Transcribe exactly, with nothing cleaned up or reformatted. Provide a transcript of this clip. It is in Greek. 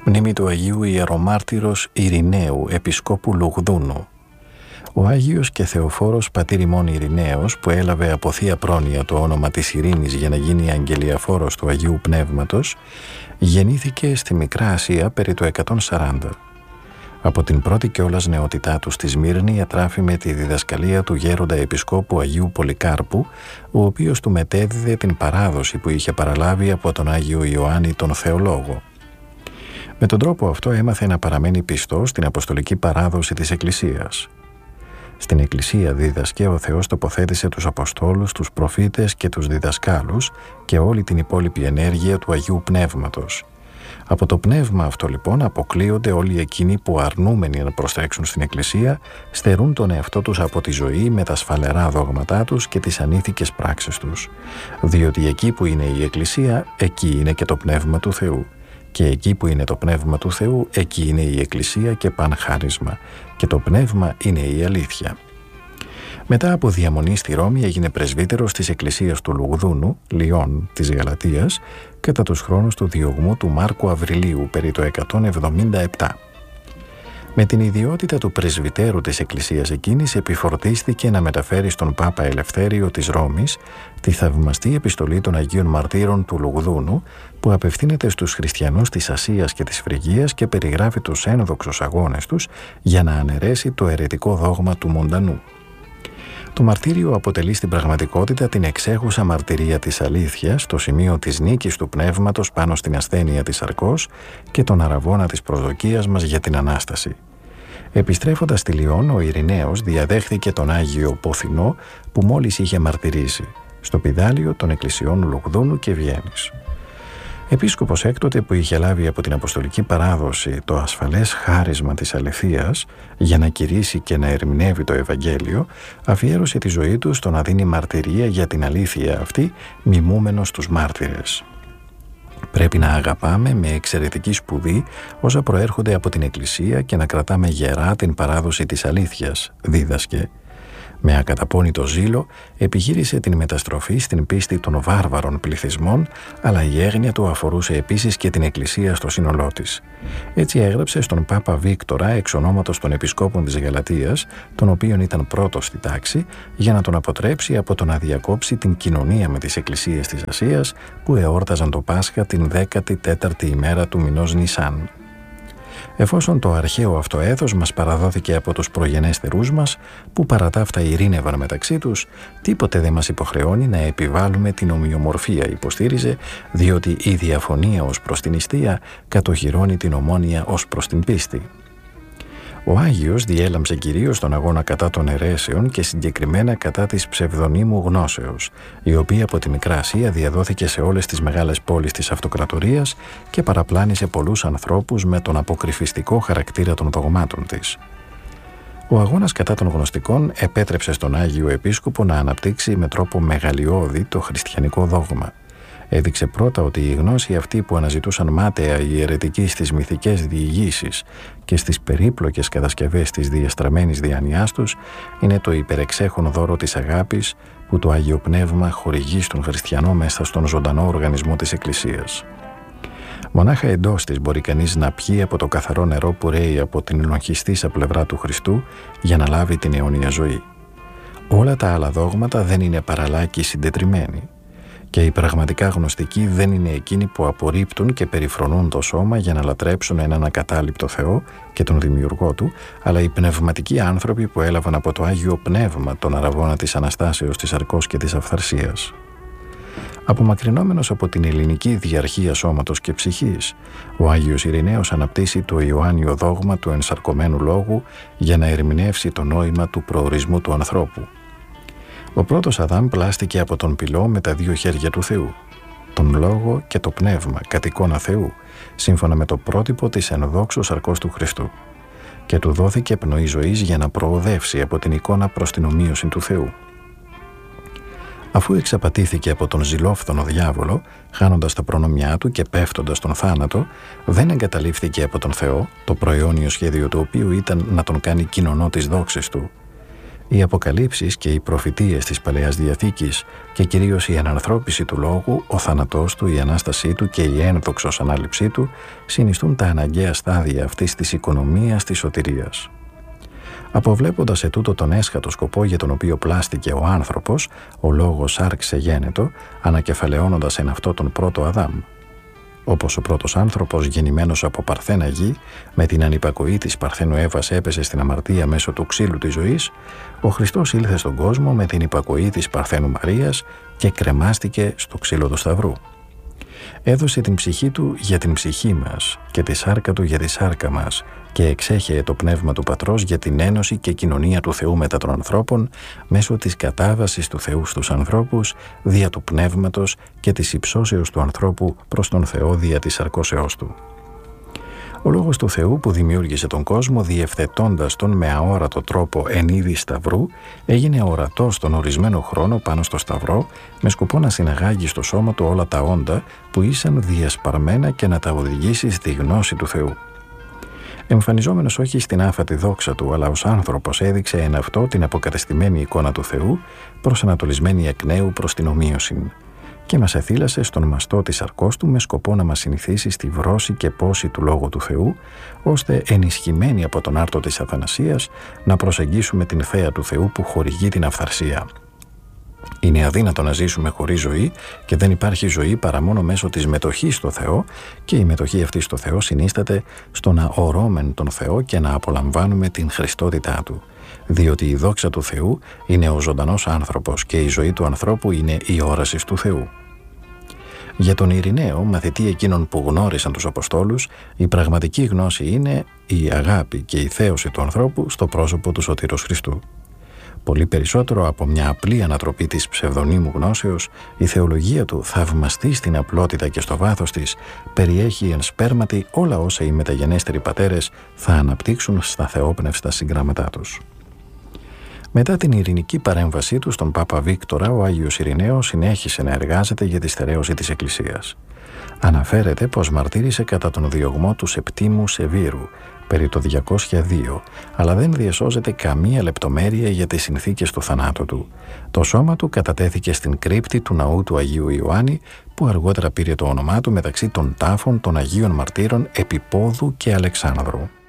Μνήμη του Αγίου Ιερομάρτυρος Ειρηναίου, Επισκόπου Λουγδούνου. Ο Άγιος και Θεοφόρος πατήρ ημών Ειρηναίος, που έλαβε από Θεία Πρόνοια το όνομα της Ειρήνης για να γίνει αγγελιαφόρος του Αγίου Πνεύματος, γεννήθηκε στη Μικρά Ασία περί το εκατόν σαράντα. Από την πρώτη κιόλας νεότητά του στη Σμύρνη ατράφη με τη διδασκαλία του γέροντα Επισκόπου Αγίου Πολυκάρπου, ο οποίος του μετέδιδε την παράδοση που είχε παραλάβει από τον Άγιο Ιωάννη τον Θεολόγο. Με τον τρόπο αυτό έμαθε να παραμένει πιστός στην αποστολική παράδοση της Εκκλησίας. Στην Εκκλησία δίδασκε, ο Θεός τοποθέτησε τους Αποστόλους, τους προφήτες και τους διδασκάλους και όλη την υπόλοιπη ενέργεια του Αγίου Πνεύματος. Από το πνεύμα αυτό λοιπόν αποκλείονται όλοι εκείνοι που, αρνούμενοι να προστρέξουν στην Εκκλησία, στερούν τον εαυτό τους από τη ζωή με τα σφαλερά δόγματά τους και τις ανήθικες πράξεις τους. Διότι εκεί που είναι η Εκκλησία, εκεί είναι και το Πνεύμα του Θεού. Και εκεί που είναι το Πνεύμα του Θεού, εκεί είναι η Εκκλησία και παν χάρισμα. Και το Πνεύμα είναι η αλήθεια. Μετά από διαμονή στη Ρώμη έγινε πρεσβύτερος της Εκκλησίας του Λουγδούνου, Λιών της Γαλατίας, κατά τους χρόνους του διωγμού του Μάρκου Αβριλίου περί το εκατόν εβδομήντα επτά. Με την ιδιότητα του πρεσβυτέρου της Εκκλησίας εκείνης επιφορτίστηκε να μεταφέρει στον Πάπα Ελευθέριο της Ρώμης τη θαυμαστή επιστολή των Αγίων Μαρτύρων του Λουγδούνου, που απευθύνεται στους χριστιανούς της Ασίας και της Φρυγίας και περιγράφει τους ένδοξους αγώνες τους για να αναιρέσει το αιρετικό δόγμα του Μοντανού. Το μαρτύριο αποτελεί στην πραγματικότητα την εξέχουσα μαρτυρία της αλήθειας, το σημείο της νίκης του πνεύματος πάνω στην ασθένεια της σαρκός και τον αραβώνα της προσδοκίας μας για την Ανάσταση. Επιστρέφοντας στη Λιών, ο Ειρηναίος διαδέχθηκε τον Άγιο Ποθηνό που μόλις είχε μαρτυρήσει, στο πηδάλιο των εκκλησιών Λουγδούνου και Βιέννης. Επίσκοπος έκτοτε, που είχε λάβει από την Αποστολική Παράδοση το ασφαλές χάρισμα της αληθείας για να κηρύσει και να ερμηνεύει το Ευαγγέλιο, αφιέρωσε τη ζωή του στο να δίνει μαρτυρία για την αλήθεια αυτή, μιμούμενος τους μάρτυρες. Πρέπει να αγαπάμε με εξαιρετική σπουδή όσα προέρχονται από την Εκκλησία και να κρατάμε γερά την παράδοση της αλήθειας, δίδασκε. Με ακαταπώνητο ζήλο επιχείρησε την μεταστροφή στην πίστη των βάρβαρων πληθυσμών, αλλά η έγνοια του αφορούσε επίσης και την Εκκλησία στο σύνολό της. Έτσι έγραψε στον Πάπα Βίκτορα, εξ ονόματος των Επισκόπων της Γαλατίας, τον οποίον ήταν πρώτος στη τάξη, για να τον αποτρέψει από το να διακόψει την κοινωνία με τις εκκλησίες της Ασίας, που εόρταζαν το Πάσχα την δέκατη τέταρτη ημέρα του μηνός Νισάν. Εφόσον το αρχαίο αυτό έθος μας παραδόθηκε από τους προγενέστερούς μας, που παρά τα αυτά ειρήνευαν μεταξύ τους, τίποτε δεν μας υποχρεώνει να επιβάλλουμε την ομοιομορφία, υποστήριζε, διότι η διαφωνία ως προς την ιστία κατοχυρώνει την ομόνοια ως προς την πίστη. Ο Άγιος διέλαμψε κυρίως τον αγώνα κατά των αιρέσεων και συγκεκριμένα κατά της ψευδονύμου γνώσεως, η οποία από τη Μικρά Ασία διαδόθηκε σε όλες τις μεγάλες πόλεις της αυτοκρατορίας και παραπλάνησε πολλούς ανθρώπους με τον αποκρυφιστικό χαρακτήρα των δογμάτων της. Ο αγώνας κατά των γνωστικών επέτρεψε στον Άγιο Επίσκοπο να αναπτύξει με τρόπο μεγαλειώδη το χριστιανικό δόγμα. Έδειξε πρώτα ότι η γνώση αυτή που αναζητούσαν μάταια οι αιρετικοί στις μυθικές διηγήσεις και στις περίπλοκες κατασκευές της διαστραμμένης διανοιάς τους είναι το υπερεξέχον δώρο της αγάπης που το Άγιο Πνεύμα χορηγεί στον χριστιανό μέσα στον ζωντανό οργανισμό της Εκκλησίας. Μονάχα εντός της μπορεί κανείς να πιει από το καθαρό νερό που ρέει από την ενοχιστήσα πλευρά του Χριστού για να λάβει την αιώνια ζωή. Όλα τα άλλα δόγματα δεν είναι παραλάκοι συντετριμμένοι. Και οι πραγματικά γνωστικοί δεν είναι εκείνοι που απορρίπτουν και περιφρονούν το σώμα για να λατρέψουν έναν ακατάληπτο Θεό και τον Δημιουργό του, αλλά οι πνευματικοί άνθρωποι που έλαβαν από το Άγιο Πνεύμα τον αραβώνα της Αναστάσεως, της σαρκός και της αυθαρσίας. Απομακρυνόμενος από την ελληνική διαρχία σώματος και ψυχής, ο Άγιος Ειρηναίος αναπτύσσει το Ιωάννιο δόγμα του ενσαρκωμένου λόγου για να ερμηνεύσει το νόημα του προορισμού του ανθρώπου. Ο πρώτος Αδάμ πλάστηκε από τον πυλό με τα δύο χέρια του Θεού, τον Λόγο και το Πνεύμα κατ' εικόνα Θεού, σύμφωνα με το πρότυπο της ενδόξου σαρκός του Χριστού, και του δόθηκε πνοή ζωής για να προοδεύσει από την εικόνα προς την ομοίωση του Θεού. Αφού εξαπατήθηκε από τον ζηλόφθονο διάβολο, χάνοντας τα προνομιά του και πέφτοντας τον θάνατο, δεν εγκαταλείφθηκε από τον Θεό, το προαιώνιο σχέδιο του οποίου ήταν να τον κάνει κοινωνό της δόξης του. Οι αποκαλύψεις και οι προφητείες της Παλαιάς Διαθήκης και κυρίως η ενανθρώπιση του Λόγου, ο θάνατός του, η Ανάστασή του και η ένδοξος ανάληψή του συνιστούν τα αναγκαία στάδια αυτής της οικονομίας της σωτηρίας. Αποβλέποντας σε τούτο τον έσχατο σκοπό για τον οποίο πλάστηκε ο άνθρωπος, ο Λόγος άρξε γένετο, ανακεφαλαιώνοντας εν αυτό τον πρώτο Αδάμ. Όπως ο πρώτος άνθρωπος γεννημένος από παρθένα γη, με την ανυπακοή της παρθένου Εύας έπεσε στην αμαρτία μέσω του ξύλου της ζωής, ο Χριστός ήλθε στον κόσμο με την υπακοή της παρθένου Μαρίας και κρεμάστηκε στο ξύλο του Σταυρού. Έδωσε την ψυχή του για την ψυχή μας και τη σάρκα του για τη σάρκα μας και εξέχεε το πνεύμα του Πατρός για την ένωση και κοινωνία του Θεού μετά των ανθρώπων μέσω της κατάβασης του Θεού στους ανθρώπους δια του πνεύματος και της υψώσεως του ανθρώπου προς τον Θεό δια της σαρκώσεώς του. Ο Λόγος του Θεού που δημιούργησε τον κόσμο διευθετώντας τον με αόρατο τρόπο εν είδη σταυρού έγινε ορατός στον ορισμένο χρόνο πάνω στο σταυρό με σκοπό να συναγάγει στο σώμα του όλα τα όντα που ήσαν διασπαρμένα και να τα οδηγήσει στη γνώση του Θεού. Εμφανιζόμενος όχι στην άφατη δόξα του αλλά ως άνθρωπος έδειξε εν αυτό την αποκατεστημένη εικόνα του Θεού προσανατολισμένη εκ νέου προς την ομοίωση και μας εθήλασε στον μαστό της σαρκός του με σκοπό να μας συνηθίσει στη βρώση και πόση του Λόγου του Θεού, ώστε ενισχυμένοι από τον άρτο της αθανασίας να προσεγγίσουμε την θέα του Θεού που χορηγεί την αυθαρσία. Είναι αδύνατο να ζήσουμε χωρίς ζωή και δεν υπάρχει ζωή παρά μόνο μέσω της μετοχής στο Θεό και η μετοχή αυτή στο Θεό συνίσταται στο να ορώμεν τον Θεό και να απολαμβάνουμε την χριστότητά Του. Διότι η δόξα του Θεού είναι ο ζωντανός άνθρωπος και η ζωή του ανθρώπου είναι η όραση του Θεού. Για τον Ειρηναίο, μαθητή εκείνων που γνώρισαν τους Αποστόλους, η πραγματική γνώση είναι η αγάπη και η θέωση του ανθρώπου στο πρόσωπο του Σωτήρος Χριστού. Πολύ περισσότερο από μια απλή ανατροπή της ψευδονύμου γνώσεως, η θεολογία του, θαυμαστή στην απλότητα και στο βάθος της, περιέχει εν σπέρματι όλα όσα οι μεταγενέστεροι πατέρες θα αναπτύξουν στα θεόπνευστα συγγράμματά τους. Μετά την ειρηνική παρέμβασή του στον Πάπα Βίκτορα, ο Άγιος Ειρηναίος συνέχισε να εργάζεται για τη στερέωση της Εκκλησίας. Αναφέρεται πως μαρτύρησε κατά τον διωγμό του Σεπτίμου Σεβίρου, περί το διακόσια δύο, αλλά δεν διεσώζεται καμία λεπτομέρεια για τις συνθήκες του θανάτου του. Το σώμα του κατατέθηκε στην κρύπτη του ναού του Αγίου Ιωάννη, που αργότερα πήρε το όνομά του μεταξύ των τάφων των Αγίων Μαρτύρων Επιπόδου και Αλεξάνδρου.